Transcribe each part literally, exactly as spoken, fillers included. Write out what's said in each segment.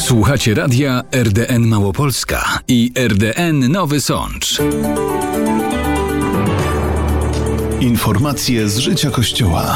Słuchacie radia R D N Małopolska i R D N Nowy Sącz. Informacje z życia Kościoła.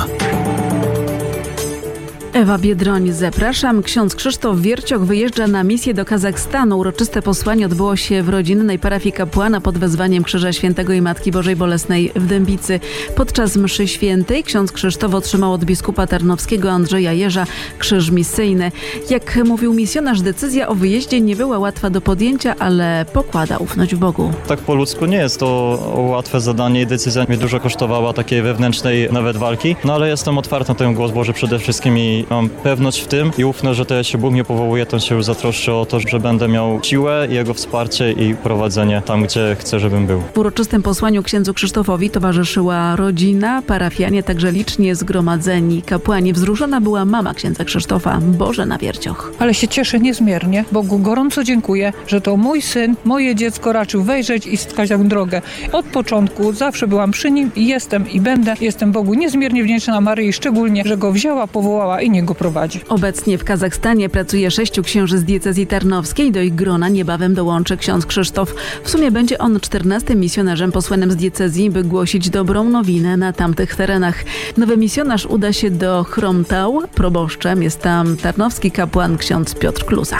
Ewa Biedroń, zapraszam. Ksiądz Krzysztof Wiercioch wyjeżdża na misję do Kazachstanu. Uroczyste posłanie odbyło się w rodzinnej parafii kapłana pod wezwaniem Krzyża Świętego i Matki Bożej Bolesnej w Dębicy. Podczas mszy świętej ksiądz Krzysztof otrzymał od biskupa tarnowskiego Andrzeja Jerza krzyż misyjny. Jak mówił misjonarz, decyzja o wyjeździe nie była łatwa do podjęcia, ale pokłada ufność w Bogu. Tak po ludzku nie jest to łatwe zadanie i decyzja mnie dużo kosztowała takiej wewnętrznej nawet walki, no ale jestem otwarty na ten głos Boży przede wszystkim i mam pewność w tym i ufność, że to jeśli Bóg mnie powołuje, to się już zatroszczy o to, że będę miał siłę, Jego wsparcie i prowadzenie tam, gdzie chcę, żebym był. W uroczystym posłaniu księdzu Krzysztofowi towarzyszyła rodzina, parafianie, także licznie zgromadzeni kapłani. Wzruszona była mama księdza Krzysztofa, Bożena Wiercioch. Ale się cieszę niezmiernie. Bogu gorąco dziękuję, że to mój syn, moje dziecko raczył wejrzeć i wskazać tę drogę. Od początku zawsze byłam przy nim i jestem i będę. Jestem Bogu niezmiernie wdzięczna, Maryi szczególnie, że go wzięła, powołała i nie go prowadzi. Obecnie w Kazachstanie pracuje sześciu księży z diecezji tarnowskiej. Do ich grona niebawem dołączy ksiądz Krzysztof. W sumie będzie on czternastym misjonarzem posłanym z diecezji, by głosić dobrą nowinę na tamtych terenach. Nowy misjonarz uda się do Chromtau. Proboszczem jest tam tarnowski kapłan ksiądz Piotr Kluza.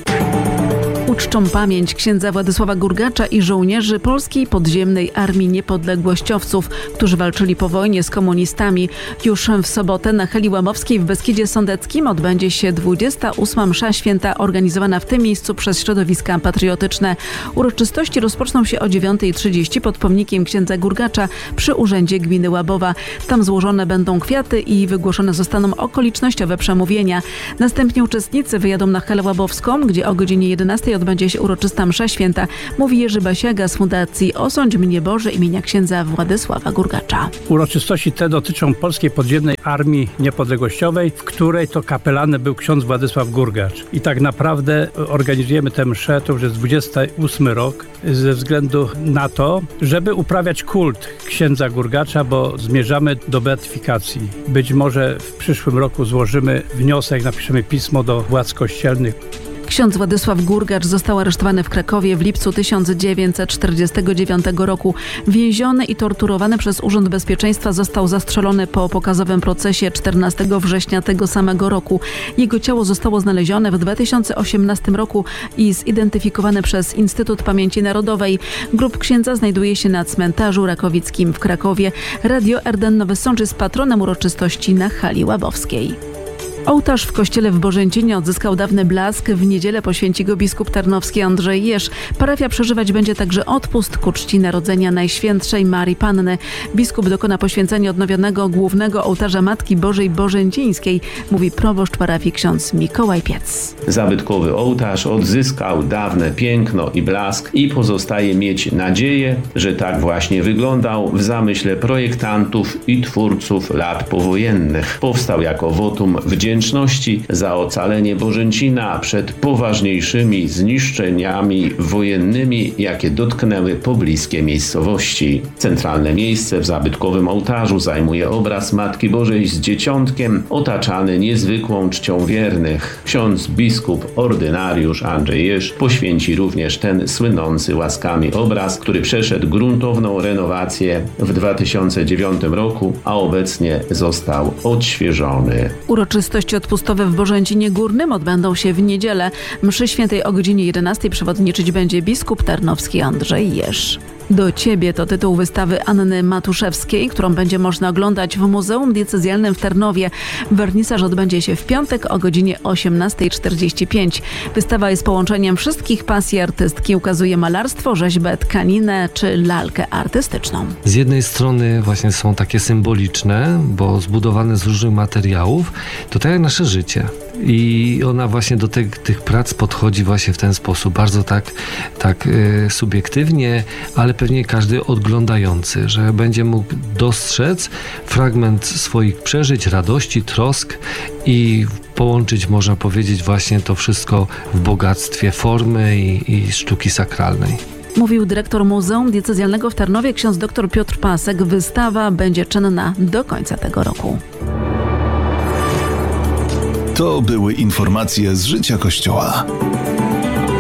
Uczczą pamięć księdza Władysława Gurgacza i żołnierzy Polskiej Podziemnej Armii Niepodległościowców, którzy walczyli po wojnie z komunistami. Już w sobotę na Heli Łamowskiej w Beskidzie Sądeckim odbędzie się dwudziesta ósma msza święta organizowana w tym miejscu przez środowiska patriotyczne. Uroczystości rozpoczną się o dziewiąta trzydzieści pod pomnikiem księdza Gurgacza przy Urzędzie Gminy Łabowa. Tam złożone będą kwiaty i wygłoszone zostaną okolicznościowe przemówienia. Następnie uczestnicy wyjadą na Helę Łabowską, gdzie o godzinie jedenastej odbędzie się uroczysta msza święta, mówi Jerzy Basiaga z Fundacji Osądź mnie Boże imienia księdza Władysława Gurgacza. Uroczystości te dotyczą Polskiej Podziemnej Armii Niepodległościowej, w której to kapelanem był ksiądz Władysław Gurgacz. I tak naprawdę organizujemy tę mszę, to już jest dwudziesty ósmy rok, ze względu na to, żeby uprawiać kult księdza Gurgacza, bo zmierzamy do beatyfikacji. Być może w przyszłym roku złożymy wniosek, napiszemy pismo do władz kościelnych. Ksiądz Władysław Gurgacz został aresztowany w Krakowie w lipcu tysiąc dziewięćset czterdziestego dziewiątego roku. Więziony i torturowany przez Urząd Bezpieczeństwa został zastrzelony po pokazowym procesie czternastego września tego samego roku. Jego ciało zostało znalezione w dwa tysiące osiemnastym roku i zidentyfikowane przez Instytut Pamięci Narodowej. Grób księdza znajduje się na cmentarzu rakowickim w Krakowie. Radio R D N Nowy Sącz jest patronem uroczystości na Hali Łabowskiej. Ołtarz w kościele w Bożęcinie odzyskał dawny blask. W niedzielę poświęci go biskup tarnowski Andrzej Jerz. Parafia przeżywać będzie także odpust ku czci Narodzenia Najświętszej Marii Panny. Biskup dokona poświęcenia odnowionego głównego ołtarza Matki Bożej Bożęcińskiej, mówi proboszcz parafii ksiądz Mikołaj Piec. Zabytkowy ołtarz odzyskał dawne piękno i blask i pozostaje mieć nadzieję, że tak właśnie wyglądał w zamyśle projektantów i twórców lat powojennych. Powstał jako wotum wdzięczności za ocalenie Bożęcina przed poważniejszymi zniszczeniami wojennymi, jakie dotknęły pobliskie miejscowości. Centralne miejsce w zabytkowym ołtarzu zajmuje obraz Matki Bożej z Dzieciątkiem, otaczany niezwykłą czcią wiernych. Ksiądz biskup ordynariusz Andrzej Jerz poświęci również ten słynący łaskami obraz, który przeszedł gruntowną renowację w dwa tysiące dziewiątym roku, a obecnie został odświeżony. Uroczystości odpustowe w Bożęcinie Górnym odbędą się w niedzielę. Mszy świętej o godzinie jedenastej przewodniczyć będzie biskup tarnowski Andrzej Jerz. Do Ciebie to tytuł wystawy Anny Matuszewskiej, którą będzie można oglądać w Muzeum Diecezjalnym w Tarnowie. Wernisaż odbędzie się w piątek o godzinie osiemnasta czterdzieści pięć. Wystawa jest połączeniem wszystkich pasji artystki. Ukazuje malarstwo, rzeźbę, tkaninę czy lalkę artystyczną. Z jednej strony właśnie są takie symboliczne, bo zbudowane z różnych materiałów, to tak jak nasze życie. I ona właśnie do te, tych prac podchodzi właśnie w ten sposób, bardzo tak, tak yy, subiektywnie, ale pewnie każdy oglądający, że będzie mógł dostrzec fragment swoich przeżyć, radości, trosk i połączyć, można powiedzieć, właśnie to wszystko w bogactwie formy i, i sztuki sakralnej. Mówił dyrektor Muzeum Diecezjalnego w Tarnowie ksiądz dr Piotr Pasek. Wystawa będzie czynna do końca tego roku. To były informacje z życia Kościoła.